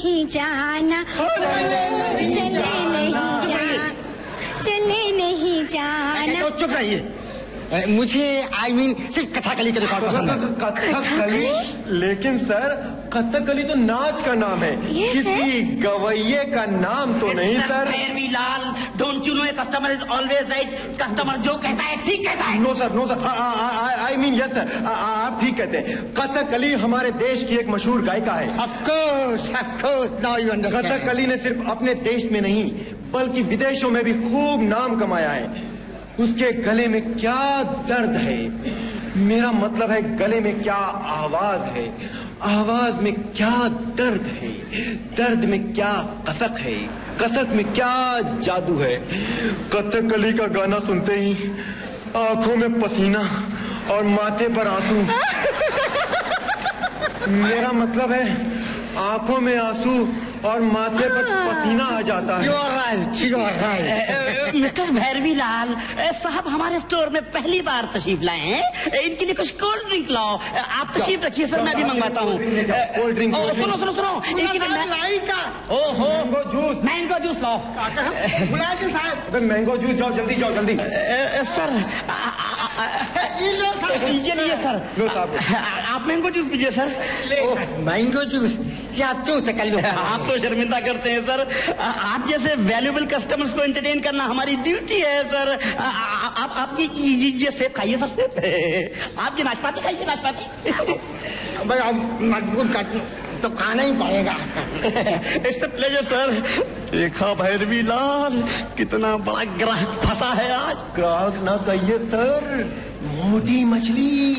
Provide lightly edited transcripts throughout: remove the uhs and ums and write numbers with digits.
नहीं जाना, चले नहीं जाना। चुप रहिए। मुझे सिर्फ कथकली के रिकॉर्ड पसंद है। कथकली? लेकिन सर कथकली तो नाच का नाम है, किसी गवैये का नाम तो नहीं sir. Bhairavi Lal, don't you know customer is always right. Customer जो कहता है ठीक कहता है। No sir, I mean yes sir, आप ठीक कहते हैं। कथकली हमारे देश की एक मशहूर गायिका है। Of course, now you understand. Kathakali ने सिर्फ अपने देश में नहीं बल्कि विदेशों में भी खूब नाम कमाया है। उसके गले में क्या दर्द है, मेरा मतलब है गले में क्या आवाज है, आवाज में क्या दर्द है, दर्द में क्या कसक है, कसक में क्या जादू है। कथकली का गाना सुनते ही आंखों में पसीना और माथे पर आंसू। मेरा मतलब है आंखों में आंसू और माथे पर पसीना आ जाता है। You are right. Mister Bhairavi लाल साहब हमारे स्टोर में पहली बार तशरीफ लाए हैं, इनके लिए कुछ कोल्ड ड्रिंक लाओ। आप तशरीफ रखिए सर, मैं भी मंगवाता हूँ कोल्ड ड्रिंक। सुनो सुनो सुनो, ओहो मैंगो जूस लाओ। मैंगो जूस, जाओ जल्दी जाओ जल्दी। सर ये लीजिए सर, आप मैंगो जूस पीजिए सर। मैंगो जूस या तो आप तो शर्मिंदा करते हैं सर, आप जैसे वैल्यूएबल कस्टमर्स को एंटरटेन करना हमारी ड्यूटी है सर। आप ये सेब खाइए सर, सेब। आप ये नाशपाती खाइए, नाशपाती। तो खाना ही पड़ेगा। It's a pleasure sir. देखा भैरवी लाल कितना बड़ा ग्राहक फंसा है आज। ग्राहक ना कहिए सर, मोटी मछली।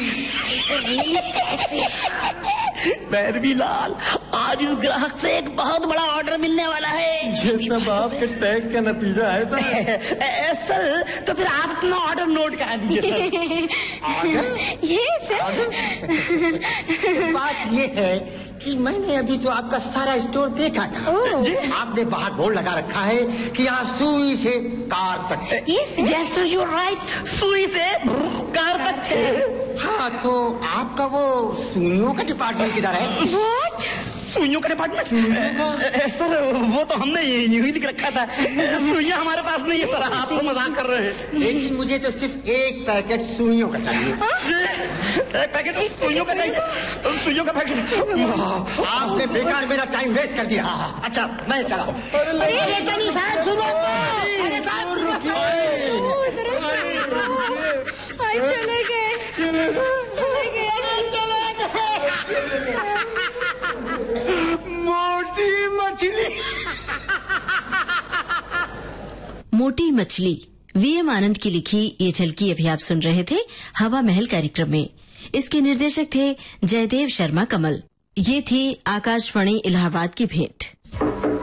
भैरवी लाल आज इस ग्राहक से एक बहुत बड़ा ऑर्डर मिलने वाला है। ये सब आपके टैग का नतीजा है सर। सर तो फिर आप अपना ऑर्डर नोट करा दीजिए सर। ये सर बात ये है कि मैंने अभी तो आपका सारा स्टोर देखा था जी। आपने बाहर बोर्ड लगा रखा है कि यहाँ सुई से कार तक। Yes sir, you are right, सुई से कार तक। हाँ तो आपका वो सुइयों का डिपार्टमेंट किधर है? What? सुइयों का डिपार्टमेंट? सर वो तो हमने यही लिख रखा था, सुइयां हमारे पास नहीं है सर, आप तो मजाक कर रहे हैं। लेकिन मुझे तो सिर्फ एक पैकेट सुइयों का चाहिए। एक पैकेट सुइयों का चाहिए? सुइयों का पैकेट? आपने बेकार मेरा टाइम वेस्ट कर दिया। अच्छा मैं चला। चले गए। मोटी मछली। मोटी मछली वीएम आनंद की लिखी ये झलकी अभी आप सुन रहे थे हवा महल कार्यक्रम में। इसके निर्देशक थे जयदेव शर्मा कमल। ये थी आकाशवाणी इलाहाबाद की भेंट।